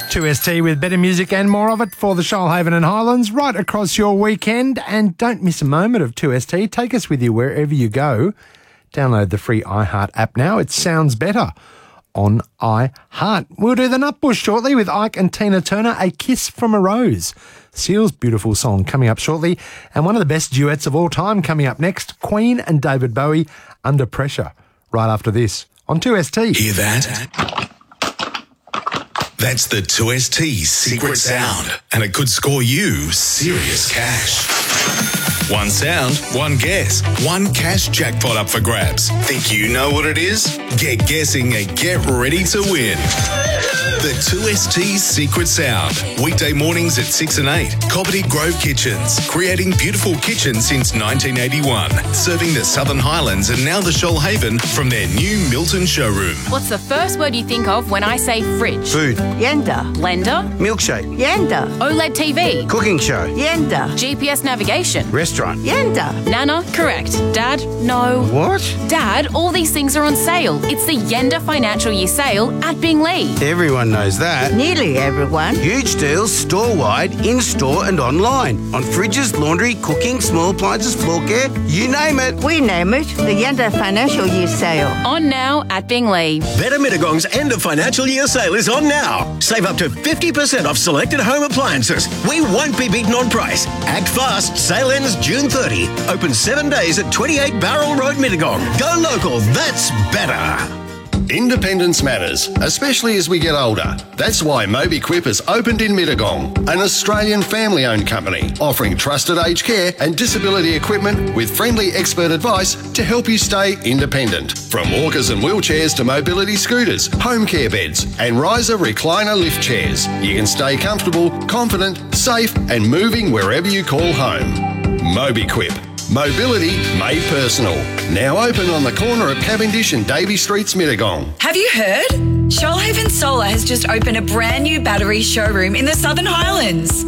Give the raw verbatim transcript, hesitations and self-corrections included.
two S T with better music and more of it for the Shoalhaven and Highlands right across your weekend. And don't miss a moment of two S T. Take us with you wherever you go. Download the free iHeart app now. It sounds better on iHeart. We'll do the Nutbush shortly with Ike and Tina Turner, A Kiss from a Rose. Seal's beautiful song coming up shortly. And one of the best duets of all time coming up next, Queen and David Bowie, Under Pressure, right after this on two S T. Hear that? That's the two S T secret sound, and it could score you serious cash. One sound, one guess, one cash jackpot up for grabs. Think you know what it is? Get guessing and get ready to win. The two S T secret sound. Weekday mornings at six and eight. Cobbitty Grove Kitchens. Creating beautiful kitchens since nineteen eighty-one. Serving the Southern Highlands and now the Shoalhaven from their new Milton showroom. What's the first word you think of when I say fridge? Food. Yenda. Blender? Milkshake. Yenda. OLED T V? Cooking show. Yenda. G P S navigation? Restaurant. Yenda. Nana? Correct. Dad? No. What? Dad, all these things are on sale. It's the Yenda Financial Year Sale at Binglee. Everyone knows that. Nearly everyone. Huge deals store-wide, in-store and online. On fridges, laundry, cooking, small appliances, floor care, you name it. We name it the Yenda Financial Year Sale. On now at Binglee. Better Mittagong's end of financial year sale is on now. Save up to fifty percent off selected home appliances. We won't be beaten on price. Act fast. Sale ends June thirtieth. Open seven days at twenty-eight Barrel Road, Mittagong. Go local. That's better. Independence matters, especially as we get older. That's why MobiQuip has opened in Mittagong, an Australian family-owned company offering trusted aged care and disability equipment with friendly expert advice to help you stay independent. From walkers and wheelchairs to mobility scooters, home care beds and riser recliner lift chairs, you can stay comfortable, confident, safe and moving wherever you call home. MobiQuip. Mobility made personal. Now open on the corner of Cavendish and Davey Streets, Mittagong. Have you heard? Shoalhaven Solar has just opened a brand new battery showroom in the Southern Highlands.